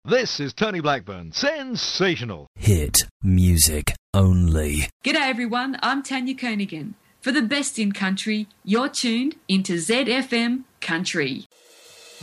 This is Tony Blackburn. Sensational. Hit music only. G'day everyone, I'm Tanya Kernaghan. For the best in country, you're tuned into ZFM Country.